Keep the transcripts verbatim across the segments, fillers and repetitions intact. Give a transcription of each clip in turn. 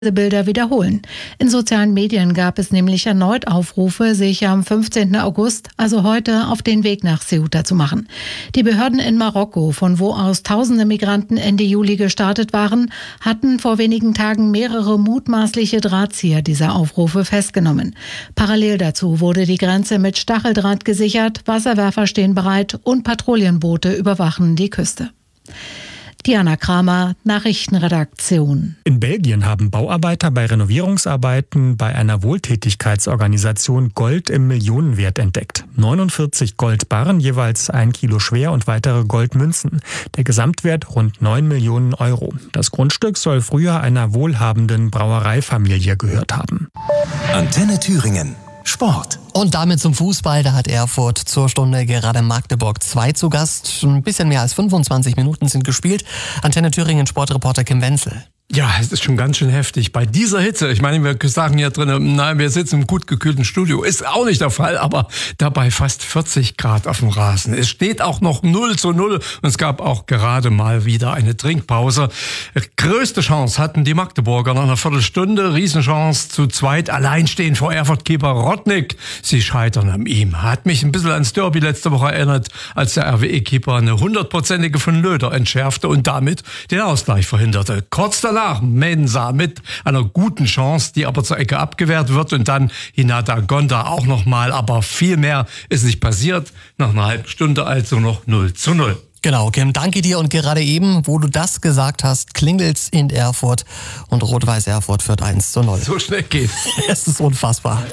Bilder wiederholen. In sozialen Medien gab es nämlich erneut Aufrufe, sich am fünfzehnten August, also heute, auf den Weg nach Ceuta zu machen. Die Behörden in Marokko, von wo aus tausende Migranten Ende Juli gestartet waren, hatten vor wenigen Tagen mehrere mutmaßliche Drahtzieher dieser Aufrufe festgenommen. Parallel dazu wurde die Grenze mit Stacheldraht gesichert, Wasserwerfer stehen bereit und Patrouillenboote überwachen die Küste. Diana Kramer, Nachrichtenredaktion. In Belgien haben Bauarbeiter bei Renovierungsarbeiten bei einer Wohltätigkeitsorganisation Gold im Millionenwert entdeckt. neunundvierzig Goldbarren, jeweils ein Kilo schwer und weitere Goldmünzen. Der Gesamtwert rund neun Millionen Euro. Das Grundstück soll früher einer wohlhabenden Brauereifamilie gehört haben. Antenne Thüringen. Sport. Und damit zum Fußball. Da hat Erfurt zur Stunde gerade Magdeburg zwei zu Gast. Ein bisschen mehr als fünfundzwanzig Minuten sind gespielt. Antenne Thüringen Sportreporter Kim Wenzel. Ja, es ist schon ganz schön heftig. Bei dieser Hitze, ich meine, wir sagen hier drinnen, nein, wir sitzen im gut gekühlten Studio. Ist auch nicht der Fall, aber dabei fast vierzig Grad auf dem Rasen. Es steht auch noch null zu null und es gab auch gerade mal wieder eine Trinkpause. Größte Chance hatten die Magdeburger nach einer Viertelstunde. Riesenchance zu zweit. Allein stehen vor Erfurt-Keeper Rodnik. Sie scheitern an ihm. Hat mich ein bisschen ans Derby letzte Woche erinnert, als der R W E-Keeper eine hundertprozentige von Löder entschärfte und damit den Ausgleich verhinderte. Kurz danach Mensah mit einer guten Chance, die aber zur Ecke abgewehrt wird und dann Hinata Gonda auch nochmal, aber viel mehr ist nicht passiert. Nach einer halben Stunde also noch null zu null. Genau, Kim, danke dir. Und gerade eben, wo du das gesagt hast, klingelt's in Erfurt und Rot-Weiß Erfurt führt eins zu null. So schnell geht's. Es ist unfassbar.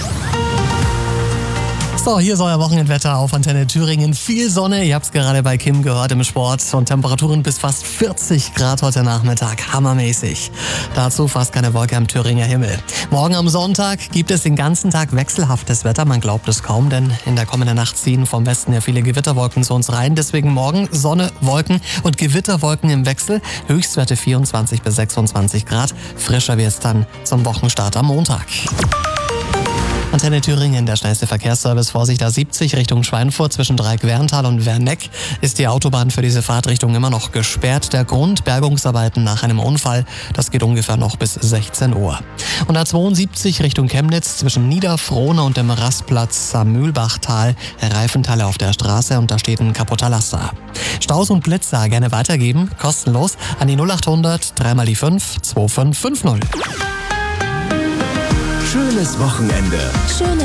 So, hier ist euer Wochenendwetter auf Antenne Thüringen. Viel Sonne, ihr habt es gerade bei Kim gehört im Sport und Temperaturen bis fast vierzig Grad heute Nachmittag. Hammermäßig. Dazu fast keine Wolke am Thüringer Himmel. Morgen am Sonntag gibt es den ganzen Tag wechselhaftes Wetter. Man glaubt es kaum, denn in der kommenden Nacht ziehen vom Westen ja viele Gewitterwolken zu uns rein. Deswegen morgen Sonne, Wolken und Gewitterwolken im Wechsel. Höchstwerte vierundzwanzig bis sechsundzwanzig Grad. Frischer wird es dann zum Wochenstart am Montag. Antenne Thüringen, der schnellste Verkehrsservice. Vorsicht A siebzig Richtung Schweinfurt zwischen Dreieck-Werntal und Werneck ist die Autobahn für diese Fahrtrichtung immer noch gesperrt. Der Grund Bergungsarbeiten nach einem Unfall. Das geht ungefähr noch bis sechzehn Uhr. Und A zweiundsiebzig Richtung Chemnitz zwischen Niederfrohne und dem Rastplatz am Mühlbachtal. Reifenteile auf der Straße und da steht ein kaputter Laster. Staus und Blitzer gerne weitergeben, kostenlos an die null achthundert drei mal die fünf zwei fünf fünf null. Schönes Wochenende. Schöne